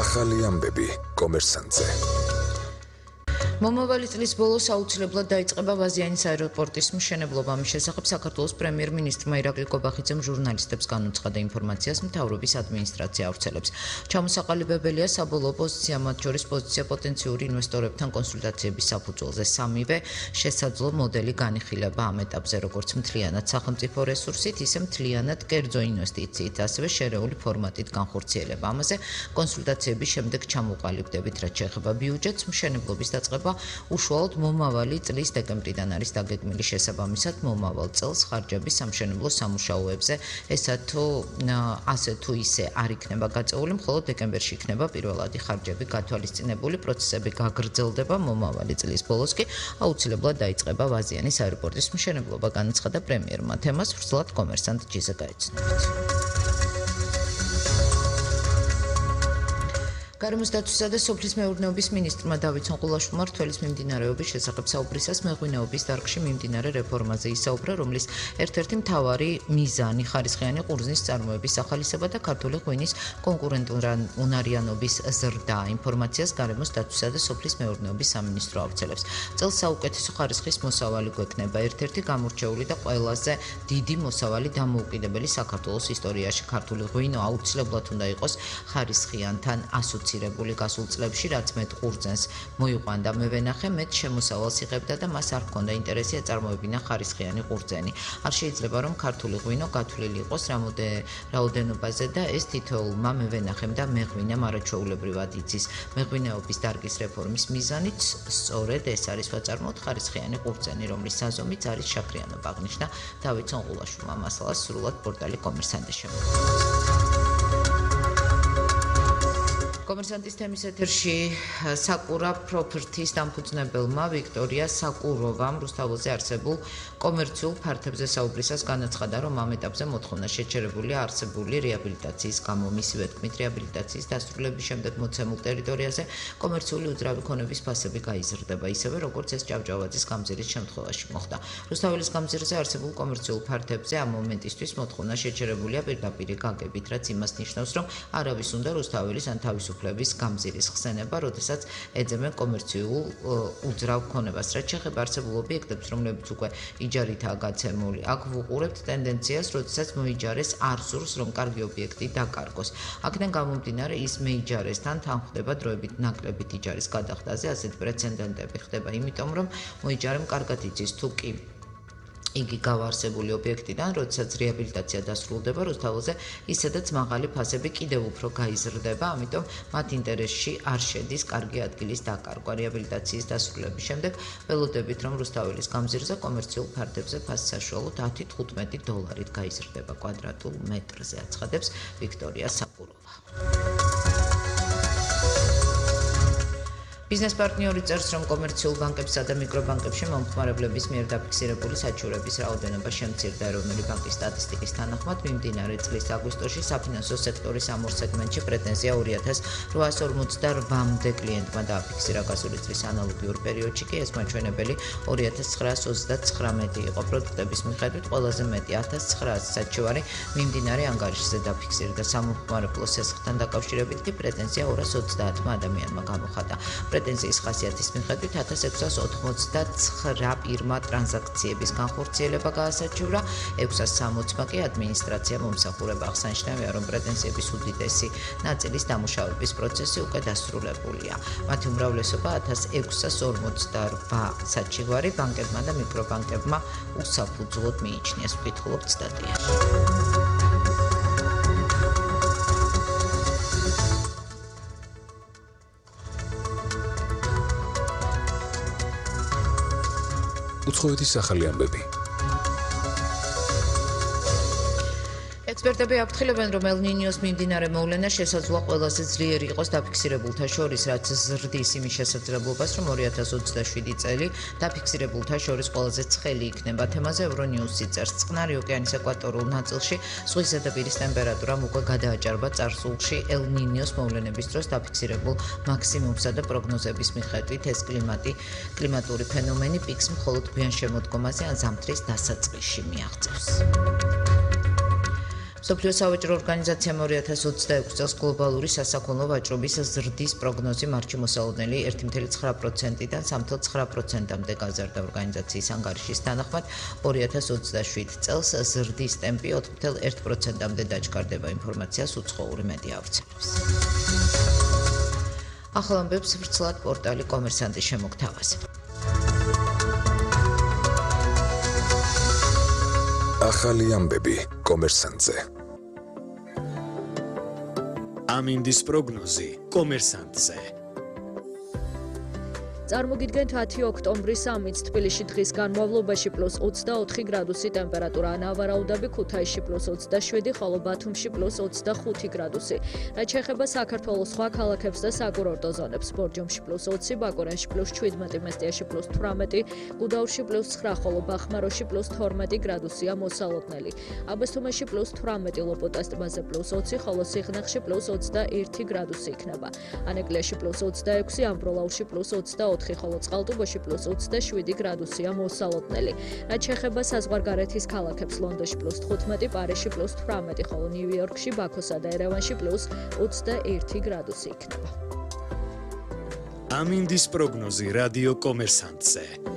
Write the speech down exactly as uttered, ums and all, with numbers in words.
ახალი ამბები კომერსანტზე. მომავალი წლის ბოლოს აუცილებლად დაიწყება ვაზიანის აეროპორტის მშენებლობა. მის შესახებ საქართველოს პრემიერ-მინისტრმა ირაკლი კობახიძემ ჟურნალისტებს განუცხადა ინფორმაციას მთავრობის ადმინისტრაცია ავრცელებს. ჩამოსაყალიბებელია საბოლოო პოზიცია, მათ შორის პოზიცია პოტენციური ინვესტორებთან კონსულტაციების საფუძველზე. სამივე შესაძლო მოდელი განიხილება ამ ეტაპზე, როგორც მთლიანად სახელმწიფო რესურსით, ისე მთლიანად კერძო ინვესტიციით, ასევე შერეული ფორმატით განხორციელება. ამაზე კონსულტაციების შემდეგ ჩამოყალიბდებით, რაც შეეხება ბიუჯეტს, მშენებლობის დაწყება უშუალოდ მომავალი წლის დეკემბრიდან არის დაგეგმილი. შესაბამისად, მომავალ წელს ხარჯები სამშენებლო სამუშაოებზე ესა თუ ასე თუ ისე არ იქნება გაწეული, მხოლოდ დეკემბერში იქნება პირველადი ხარჯები გათვალისწინებული. პროცესები გაგრძელდება. მომავალი წლის ბოლოს კი აუცილებლად დაიწყება ვაზიანის აეროპორტის მშენებლობა, განაცხადა პრემიერმა. თემას ვრცლად კომერსანტ ჯიზე გაეცნებათ. გარემოს დაცვისა და სოფლის მეურნეობის მინისტრმა დავით სონყულაშვილმა რთველის მიმდინარეობის შესახებ საუბრისას მეღვინეობის დარგში მიმდინარე რეფორმაზე ისაუბრა, რომლის ერთ-ერთი მთავარი მიზანი ხარისხიანი ყურძნის წარმოების ახალისება და ქართული ღვინის კონკურენტუნარიანობის ზრდა. ინფორმაციას გარემოს დაცვისა და სოფლის მეურნეობის სამინისტრო ავრცელებს. წელს საუკეთესო ხარისხის მოსავალი გვექნება, ერთ-ერთი გამორჩეული და ყველაზე დიდი მოსავალი დამოუკიდებელი საქართველოს ისტორიაში. ქართული ღვინო აუცილებლად უნდა იყოს ხარისხიანთან ასოცირებული. გასულ წლებში, რაც მეტ ყურძენს მოიყვანდა მევენახე, მეტ შემოსავალს იღებდა და მას არ ჰქონდა ინტერესი აწარმოებინა ხარისხიანი ყურძენი. არ შეიძლება, რომ ქართული ღვინო გათვლილი იყოს რაოდენობაზე და ეს თითოეულმა მევენახემ და მეღვინემ არაჩვეულებრივად იცის. მეღვინეობის დარგის რეფორმის მიზანიც სწორედ ეს არის ვაწარმოოთ ხარისხიანი ყურძენი, რომლის საზომიც არის შაქრიანობა, აღნიშნა დავით სონყულაშვილმა. მასალას სრულად პორტალი კომერსანტი შემოგვიყვება. კომერსანტის თემის ეთერში საკურა პროპერტის დამფუძნებელმა ვიქტორია საკუროვამ რუსთაველზე არსებულ კომერციულ ფართებზე საუბრისას განაცხადა, რომ ამ ეტაპზე მოთხოვნა შეჩერებულია არსებული რეაბილიტაციის გამო. მისივე თქმით, რეაბილიტაციის დასრულების შემდეგ მოცემულ ტერიტორიაზე კომერციული უძრავი ქონების ფასები გაიზრდება, ისევე როგორც ეს ჭავჭავაძის გამზირის შემთხვევაში მოხდა. რუსთაველის გამზირზე არსებულ კომერციულ ფართებზე ამ მომენტისთვის მოთხოვნა შეჩერებულია პირდაპირ გაგებით, რაც იმას ნიშნავს, რომ არავის უნდა რუსთაველის ან თავისუფლების გამზირის ხსენება, როდესაც ეძებენ კომერციულ უძრავ ქონებას. რაც შეეხება არსებულ ობიექტებს, რომლებიც უკვე იჯარითაა გაცემული, აქ ვუყურებთ ტენდენციას, როდესაც მოიჯარეს არ სურს, რომ კარგი ობიექტი დაკარგოს. აქედან გამომდინარე, ის მეიჯარესთან თან ხდება დროებით ნაკლებით იჯარის გადახდაზე, ასეთ პრეცედენტები ხდება, იმიტომ რომ მოიჯარემ კარგად იცის თუ კი იგი გავარსებული ობიექტიდან, როდესაც რეაბილიტაცია დასრულდება რუსთაველზე, ისედაც მაღალი ფასები კიდევ უფრო გაიზრდება, ამიტომ მათ ინტერესში არ შედის კარგი ადგილის დაკარგვა. რეაბილიტაციის დასრულების შემდეგ ველოდებით, რომ რუსთაველის გამზირზე კომერციულ ფართებზე ფასი საშუალოდ ათი თხუთმეტი დოლარით გაიზრდება კვადრატულ მეტრზე, აცხადებს ვიქტორია საკუროვა. ბიზნეს პარტნიორი წერს, რომ კომერციულ ბანკებსა და მიკრობანკებში მომხმარებლების მიერ დაფიქსირებული საჩივრების რაოდენობა შემცირდა. ეროვნული ბანკის სტატისტიკის თანახმად, მიმდინარე წლის აგვისტოში საფინანსო სექტორის ამ ორ სეგმენტში პრეტენზია ორი ათას რვაას ორმოცდაოთხ-მდე კლიენტმა დააფიქსირა. გასული წლის ანალოგიურ პერიოდში კი ეს მაჩვენებელი ორი ათას ცხრაას ოცდაცხრამეტი იყო. პროდუქტების მიხედვით ყველაზე მეტი ათას ცხრაასი საჩივარი მიმდინარე ანგარიშზე დაფიქსირდა. სამომხმარებლო სესხთან დაკავშირებით კი პრეტენზია ორას ოცდაათმა ადამიანმა გამოხატა. პრეტენზიის ხასიათის მიხედვით ათას ექვსას ოთხმოცდაცხრა პირმა ტრანზაქციების განხორციელება გაასაჩივრა, ექვსას სამოცმა კი ადმინისტრაცია მომსახურება. აღსანიშნავია, რომ პრეტენზიების უდიდესი ნაწილის დამუშავების პროცესი უკვე დასრულებულია. მათი უმრავლესობა ათას ექვსას ორმოცდარვა საჩივარი ბანკებმა და მიკრობანკებმა უსაფუძვლოდ მიიჩნიეს, ვკითხულობთ სტატიაში. უცხოეთის ახალი ამბები. ექსპერტები აფრთხილებენ, რომ ელ-ნინიოს მიმდინარე მოვლენა შესაძლოა ყველაზე ძლიერი იყოს დაფიქსირებულთა შორის, რაც ზრდის იმის შესაძლებლობას, რომ ორი ათას ოცდაშვიდი წელი დაფიქსირებულთა შორის ყველაზე ცხელი იქნება. თემაზე ევრონიუსი წერს, წყნარი ოკეანის ეკვატორულ ნაწილში ზღვის ზედაპირის ტემპერატურამ უკვე გადააჭარბა წარსულში ელ-ნინიოს მოვლენების დროს დაფიქსირებულ მაქსიმუმსა და პროგნოზების მიხედვით ეს კლიმატი კლიმატური ფენომენი პიკს მხოლოდ გვიან შემოდგომაზე ან ზამთრის დასაწყისში მიაღწევს. მსოფლიო სავაჭრო ორგანიზაციამ ორი ათას ოცდაექვსი წელს გლობალური სასაქონლო ვაჭრობის ზრდის პროგნოზი მარტში მოსალოდნელი ერთი წუთი ცხრა პროცენტიდან სამი წუთი ცხრა პროცენტამდე გაზარდა. ორგანიზაციის ანგარიშის თანახმად ორი ათას ოცდაშვიდ წელს ზრდის ტემპი ოთხ წუთი ერთ პროცენტამდე დაჩქარდება. ინფორმაციას უცხოური მედია ავრცელებს. ახალ ამბებს ვრცლად პორტალი კომერსანტი შემოგთავაზა. ახალი ამბები კომერსანტზე. ამინდის პროგნოზი კომერსანტზე. წარმოგიდგენთ ათი ოქტომბრის ამით თბილისში დღის განმავლობაში პლუს ოცდაოთხი გრადუსი ტემპერატურა, ნავარაუდაბი ქუთაისში პლუს ოცდაშვიდი, ხოლო ბათუმში პლუს ოცდახუთი გრადუსი. რაც შეეხება საქართველოს სხვა ქალაქებს და საკურორტო ზონებს, ბორჯომში პლუს ოცი, ბაკურიანში პლუს შვიდმეტი, მესტიაში პლუს თვრამეტი, გუდაურში პლუს ცხრა, ხოლო ბახმაროში პლუს თორმეტი გრადუსია მოსალოდნელი. აბესთუმანში პლუს თვრამეტი, ლოპოტას ტბაზე პლუს ოცი, ხოლო სიღნაღში პლუს ოცდაერთი გრადუსი იქნება. ანეკლიაში პლუს ოცდაექვსი, ამბროლაურში პლუს ოცდაოთხი, ხოლო წყალტუბოში პლუს ოცდაშვიდი გრადუსია მოსალოდნელი. რაც შეეხება საზღვარგარეთის ქალაქებს, ლონდონში პლუს თხუთმეტი, პარიზში პლუს თვრამეტი, ხოლო ნიუ-იორკში, ბაქოსა და ერევანში პლუს ოცდაერთი გრადუსი იქნება. ამინდის პროგნოზი რადიო კომერსანტზე.